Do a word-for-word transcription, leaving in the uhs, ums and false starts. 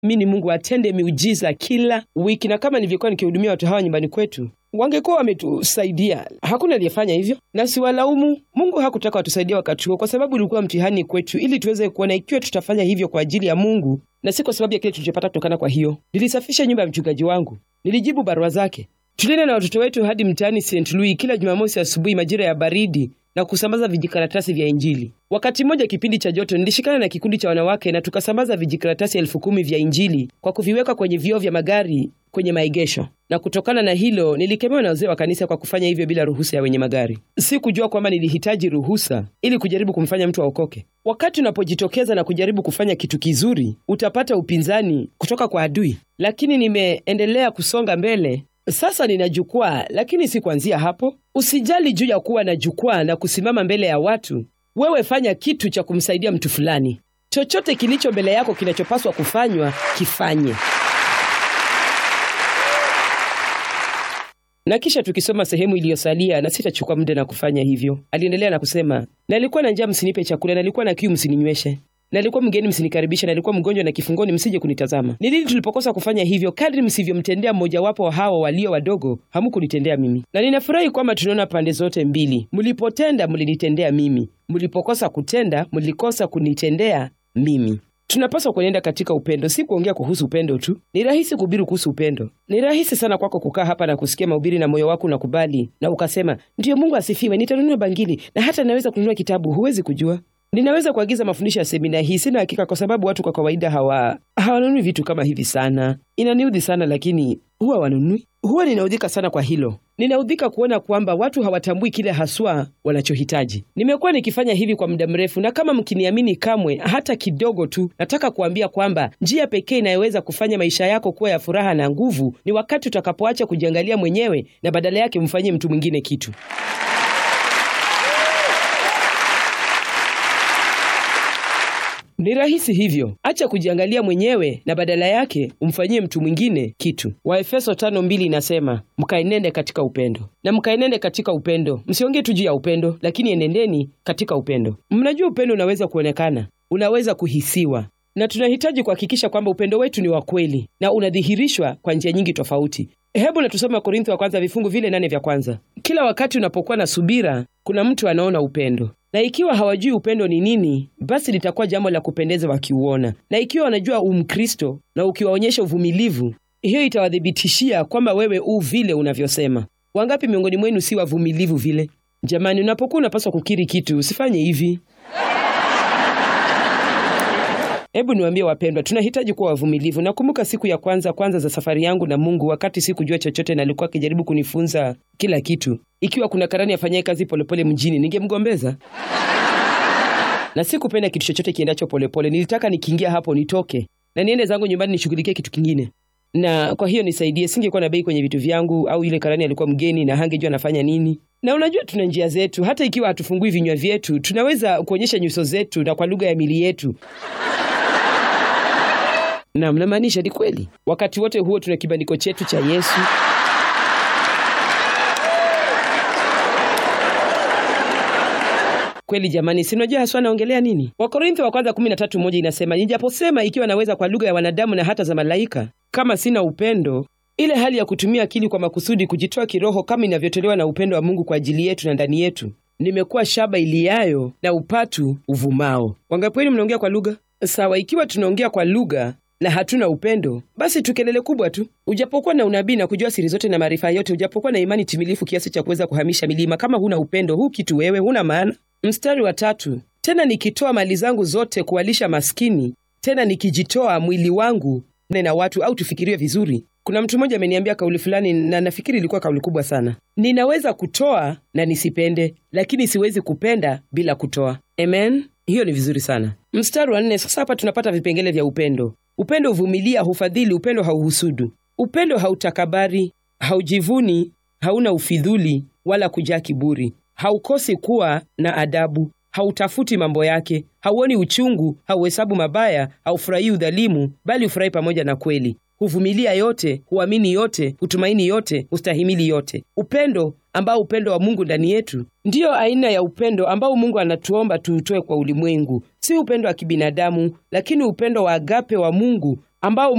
mimi Mungu atende miujiza kila wiki, na kama nilivyokuwa nikihudumia watu hawa nyumbani kwetu, wangekuwa wametusaidia. Hakuna aliyefanya hivyo, na siwalaumu. Mungu hakutaka watusaidie wakati huo, kwa sababu ulikuwa mtihani kwetu, ili tuweze kuona ikiwa tutafanya hivyo kwa ajili ya Mungu na si kwa sababu ya kile tulichopata kutokana kwa hiyo. Nilisafisha nyumba ya mchungaji wangu, nilijibu barua zake. Tulienda na watoto wetu hadi mtaani Saint Louis kila Jumamosi asubuhi majira ya baridi na kusambaza vijikaratasi vya Injili. Wakati mmoja kipindi cha joto, nilishikana na kikundi cha wanawake na tukasambaza vijikaratasi elfu kumi vya Injili kwa kuviweka kwenye vioo vya magari kwenye maegesho. Na kutokana na hilo, nilikemewa na wazee wa kanisa kwa kufanya hivyo bila ruhusa ya wenye magari. Sikujua kwamba nilihitaji ruhusa ili kujaribu kumfanya mtu aokoke. Wakati unapojitokeza na kujaribu kufanya kitu kizuri, utapata upinzani kutoka kwa adui. Lakini nimeendelea kusonga mbele. Sasa nina jukwaa, lakini si kuanzia hapo. Usijali juu ya kuwa na jukwaa na kusimama mbele ya watu. Wewe fanya kitu cha kumsaidia mtu fulani. Chochote kilicho mbele yako kinachopaswa kufanywa, kifanye. Na kisha tukisoma sehemu iliyosalia, na sitachukua muda na kufanya hivyo. Aliendelea na kusema, nalikuwa na njaa msinipe chakula, nalikuwa na kiu msininyweshe. Nalikuwa mgeni msinikaribisha, nalikuwa mgonjwa na kifungoni msije kunitazama. Ni lini tulipokosa kufanya hivyo? Kadri msivyomtendea mmoja wapo wa hao walio wadogo, hamkunitendea mimi. Na ninafurahi kwamba tunaona pande zote mbili. Mlipotenda mlinitendea mimi. Mlipokosa kutenda, mlikosa kunitendea mimi. Tunapaswa kuenenda katika upendo, si kuongea kuhusu upendo tu. Ni rahisi kuhubiri kuhusu upendo. Ni rahisi sana kwako kukaa hapa na kusikia mahubiri na moyo wako unakubali na ukasema, "Ndiyo, Mungu asifiwe, nitanunua bangili na hata naweza kununua kitabu." Huwezi kujua. Ninaweza kuagiza mafundisho ya semina hii, sina hakika kwa sababu watu kwa kawaida hawa hawanunui vitu kama hivi sana. Inaniudhi sana, lakini huwa wanunui. Huwa ninaudhika sana kwa hilo. Ninaudhika kuona kwamba watu hawatambui kile haswa wanachohitaji. Nimekuwa nikifanya hivi kwa muda mrefu, na kama mkiniamini kamwe hata kidogo tu, nataka kuambia kwamba njia pekee inayoweza kufanya maisha yako kuwa ya furaha na nguvu ni wakati utakapoacha kujiangalia mwenyewe na badala yake mfanyie mtu mwingine kitu. Ni rahisi hivyo. Acha kujiangalia mwenyewe na badala yake umfanyie mtu mwingine kitu. Waefeso tano mbili inasema, mkaenende katika upendo. Na mkaenende katika upendo. Msiongee tu juu ya upendo, lakini enendeni katika upendo. Mnajua upendo unaweza kuonekana, unaweza kuhisiwa. Na tunahitaji kuhakikisha kwamba upendo wetu ni wa kweli na unadhihirishwa kwa njia nyingi tofauti. Hebu na tusome Korintho wa kwanza vifungu vile nane vya kwanza. Kila wakati unapokuwa na subira, kuna mtu anaona upendo. Na ikiwa hawajui upendo ni nini, basi litakuwa jambo la kupendeza wakiuona. Na ikiwa wanajua umkristo na ukiwaonyesha uvumilivu, hiyo itawadhibitishia kwamba wewe u vile unavyosema. Wangapi miongoni mwenu si wavumilivu vile? Jamani, unapokuwa unapaswa kukiri kitu, usifanye hivi. Hebu niwaambie wapendwa, tunahitaji kuwa wavumilivu. Nakumbuka siku ya kwanza kwanza za safari yangu na Mungu, wakati sikujua chochote na alikuwa akijaribu kunifunza kila kitu. Ikiwa kuna karani afanyaye kazi polepole mjini, ningemgombeza. Na sikupenda kitu chochote kiendacho polepole. Nilitaka nikiingia hapo nitoke na niende zangu nyumbani nishughulikie kitu kingine. Na kwa hiyo nisaidie, singekuwa na bei kwenye vitu vyangu, au yule karani alikuwa mgeni na hangejua anafanya nini. Na unajua tuna njia zetu, hata ikiwa hatufungui vinywa vyetu, tunaweza kuonyesha nyuso zetu na kwa lugha ya mili yetu. Na mnamaanisha ni kweli. Wakati wote huo tuna kibandiko chetu cha Yesu. Kweli jamani, sinojua haswa naongelea nini? Wakorintho wa kwanza kumi na tatu moja inasema, nijaposema ikiwa naweza kwa lugha ya wanadamu na hata za malaika, kama sina upendo, ile hali ya kutumia akili kwa makusudi kujitoa kiroho kama inavyotolewa na upendo wa Mungu kwa ajili yetu na ndani yetu, nimekuwa shaba iliayo na upatu uvumao. Wangapi wenu mnaongea kwa lugha? Sawa, ikiwa tunaongea kwa lugha na hatuna upendo, basi tukelele kubwa tu. Ujapokuwa na unabii na kujua siri zote na maarifa yote, ujapokuwa na imani timilifu kiasi cha kuweza kuhamisha milima, kama huna upendo, huu kitu wewe huna maana. Mstari wa tatu, tena nikitoa mali zangu zote kuwalisha maskini, tena nikijitoa mwili wangu na watu. Au tufikirie vizuri. Kuna mtu mmoja ameniambia kauli fulani na nafikiri ilikuwa kauli kubwa sana. Ninaweza kutoa na nisipende, lakini siwezi kupenda bila kutoa. Amen. Hiyo ni vizuri sana. Mstari wa nne, sasa hapa tunapata vipengele vya upendo. Upendo huvumilia, hufadhili, upendo hauhusudu. Upendo hautakabari, haujivuni, hauna ufidhuli wala kujaa kiburi. Haukosi kuwa na adabu, hautafuti mambo yake, hauoni uchungu, hauhesabu mabaya, haufurahi udhalimu, bali hufurahi pamoja na kweli. Huvumilia yote, huamini yote, hutumaini yote, hustahimili yote. Upendo ambao upendo wa Mungu ndani yetu ndiyo aina ya upendo ambao Mungu anatuomba tuutoe kwa ulimwengu. Si upendo wa kibinadamu, lakini upendo wa agape wa Mungu ambao